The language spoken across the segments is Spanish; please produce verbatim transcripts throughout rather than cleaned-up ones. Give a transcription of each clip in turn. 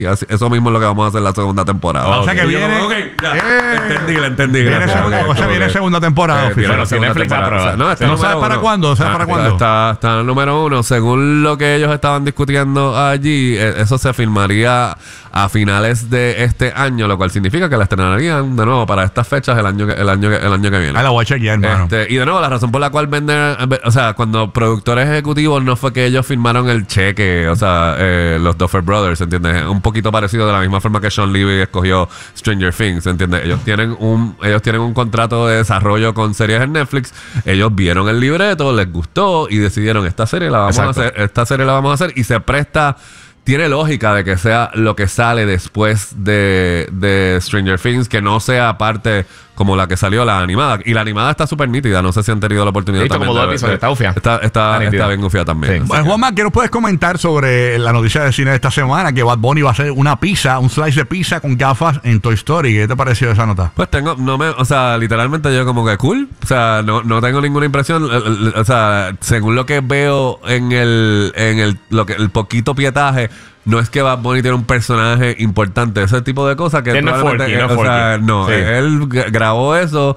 Y así, eso mismo es lo que vamos a hacer la segunda temporada. O sea que y viene... Yo, okay, ya, eh, entendí, la entendí. Viene Gracias, segunda, okay, o sea, viene okay. segunda temporada. Eh, oficial. Bueno, si Netflix va a probar. No, está ¿No sabes para uno. cuándo? ¿Sabes Ah, para cuándo? Está, está en el número uno. Según lo que ellos estaban discutiendo allí, eh, eso se filmaría a finales de este año, lo cual significa que la estrenarían de nuevo para estas fechas el año que, el año que, el año que viene. Ah, la voy a chequear, hermano. Este, y de nuevo, la razón por la cual venden, o sea, cuando productores ejecutivos no fue que ellos firmaron el cheque, o sea, eh, los Duffer Brothers, ¿entiendes? Un poquito parecido de la misma forma que Sean Levy escogió Stranger Things, ¿entiendes? Ellos tienen un, ellos tienen un contrato de desarrollo con series en Netflix. Ellos vieron el libreto, les gustó y decidieron esta serie la vamos Exacto. a hacer, esta serie la vamos a hacer y se presta. Tiene lógica de que sea lo que sale después de, de Stranger Things, que no sea parte como la que salió la animada. Y la animada está súper nítida. No sé si han tenido la oportunidad He visto también como dos de- episodios. de- Está ufia. Está, está, Está nítida. está bien ufia también. Sí. Así Bueno, que- Juanma, ¿qué nos puedes comentar sobre la noticia de cine de esta semana? Que Bad Bunny va a hacer una pizza, un slice de pizza con gafas en Toy Story. ¿Qué te pareció esa nota? Pues tengo, no me, o sea, literalmente yo como que cool. O sea, no, no tengo ninguna impresión. L- l- O sea, según lo que veo en el, en el, lo que, el poquito pietaje, no es que Bad Bunny tiene un personaje importante, ese tipo de cosas que Él no es probablemente- Forky, no es o sea, Forky. no, Sí. él g- grabó eso.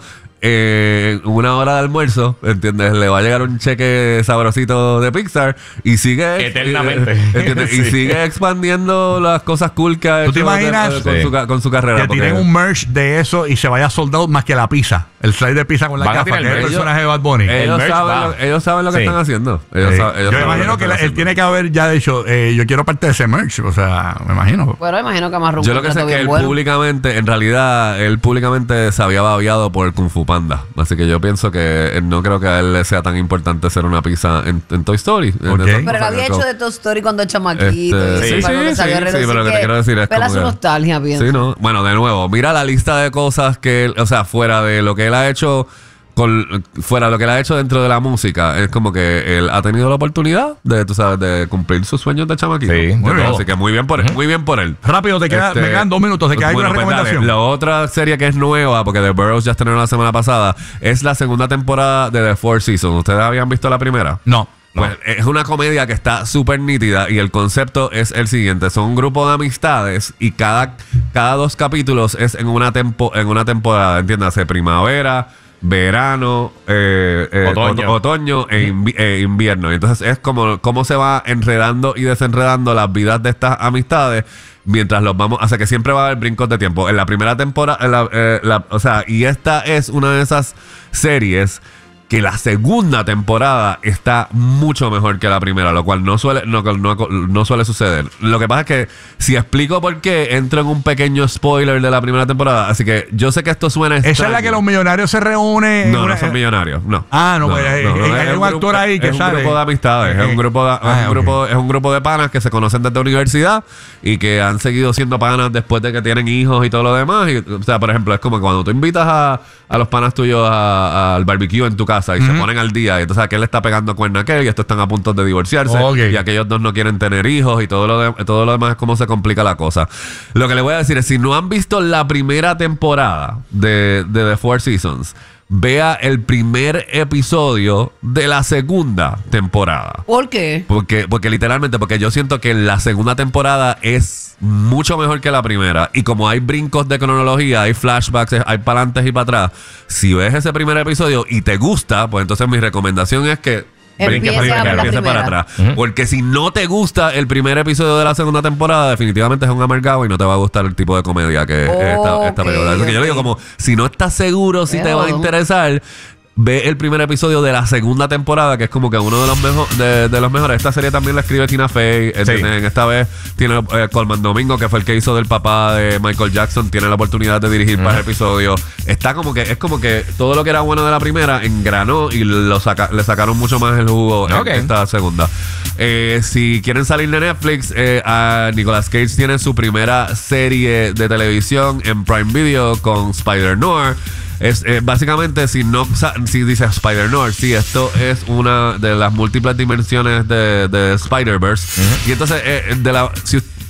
Eh, una hora de almuerzo, ¿entiendes? Le va a llegar un cheque sabrosito de Pixar y sigue Eternamente. eh, ¿entiendes? Y Sí. sigue expandiendo las cosas cool que ha ¿Tú te hecho de- imaginas? con, Sí. su, ca- con su carrera. Que porque- tienen un merch de eso y se vaya soldado más que la pizza. El slice de pizza con la Van a gafa, tirar que es el el merch. personaje de Bad Bunny. Eh, Ellos merch saben, va. lo, ellos saben lo que Sí. están haciendo. Ellos Sí. sa- ellos Yo saben imagino lo que están la- él haciendo. tiene que haber ya dicho, eh, yo quiero parte de ese merch. O sea, me imagino. Bueno, imagino que amarró un Yo lo que sé es contrato que bien él bueno. públicamente, en realidad, él públicamente se había babiado por el Kung Fu Panda. Así que yo pienso que eh, no creo que a él le sea tan importante hacer una pizza en, en Toy Story. En Ok. esa Pero cosa él había que- hecho de Toy Story cuando es chamaquito. Este, y eso sí, fue algo sí, que salió a sí, sí, relucir, pero lo que te quiero decir es pela como su que- nostalgia, pienso. Sí, ¿no? Bueno, de nuevo, mira la lista de cosas que él, o sea, fuera de lo que él ha hecho, con, fuera de lo que él ha hecho dentro de la música, es como que él ha tenido la oportunidad de, tú sabes, de cumplir sus sueños de chamaquito. Sí, de Muy bien. todo. Así que muy bien por él, muy bien por él. Rápido, te queda, Este, me quedan dos minutos. ¿De que hay bueno, una pues dale. recomendación? La otra serie que es nueva, porque The Burrows ya estrenaron la semana pasada, es la segunda temporada de The Four Seasons. ¿Ustedes habían visto la primera? No. Pues es una comedia que está súper nítida y el concepto es el siguiente. Son un grupo de amistades y cada, cada dos capítulos es en una, tempo, en una temporada, entiéndase, primavera, verano, eh, eh, Otoño. ot- otoño e, invi- e invierno. Y entonces es como cómo se va enredando y desenredando las vidas de estas amistades mientras los vamos, o sea que siempre va a haber brincos de tiempo. En la primera temporada, en la, eh, la- o sea, y esta es una de esas series que la segunda temporada está mucho mejor que la primera, lo cual no suele, no, no, no suele suceder. Lo que pasa es que si explico por qué, entro en un pequeño spoiler de la primera temporada. Así que yo sé que esto suena Esa es extraño. la que los millonarios se reúnen. en No, una- no son millonarios, no. Ah, no, pues, hay- hay un grupo- actor ahí que es sale. un grupo de amistades, es Eh, un grupo de, ah, es un ok. grupo, es un grupo de panas que se conocen desde la universidad y que han seguido siendo panas después de que tienen hijos y todo lo demás. Y, o sea, por ejemplo, es como cuando tú invitas a, a los panas tuyos a- al barbecue en tu casa y se ponen al día, y entonces aquel le está pegando cuerno a aquel y estos están a punto de divorciarse Ok. y aquellos dos no quieren tener hijos y todo lo, de- todo lo demás es cómo se complica la cosa. Lo que le voy a decir es, si no han visto la primera temporada de, de The Four Seasons, vea el primer episodio de la segunda temporada. ¿Por qué? Porque, porque literalmente, porque yo siento que la segunda temporada es mucho mejor que la primera. Y como hay brincos de cronología, hay flashbacks, hay para adelante y para atrás. Si ves ese primer episodio y te gusta, pues entonces mi recomendación es que brinques Empiece para, a ver la empiece para primera. atrás. Porque si no te gusta el primer episodio de la segunda temporada, definitivamente es un amargado y no te va a gustar el tipo de comedia que es esta, esta Ok, película. Así que yo le digo, ok. como si no estás seguro si te va a Pero- interesar, ve el primer episodio de la segunda temporada, que es como que uno de los, mejo de, de los mejores. Esta serie también la escribe Tina Fey. Sí. En esta vez tiene eh, Colman Domingo, que fue el que hizo del papá de Michael Jackson. Tiene la oportunidad de dirigir uh-huh. varios episodios. Está como que, es como que todo lo que era bueno de la primera engranó y lo saca le sacaron mucho más el jugo Okay. en esta segunda. Eh, si quieren salir de Netflix, eh, a Nicolas Cage tiene su primera serie de televisión en Prime Video con Spider-Noir. Es eh, básicamente, si no si dice Spider-Noir, sí, esto es una de las múltiples dimensiones de, de Spider-Verse. Uh-huh. Y entonces, eh, de la si,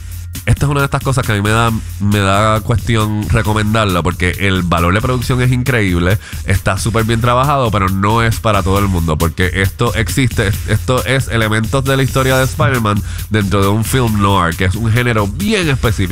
esta es una de estas cosas que a mí me da, me da cuestión recomendarla, porque el valor de producción es increíble, está súper bien trabajado, pero no es para todo el mundo, porque esto existe, esto es elementos de la historia de Spider-Man dentro de un film noir, que es un género bien específico.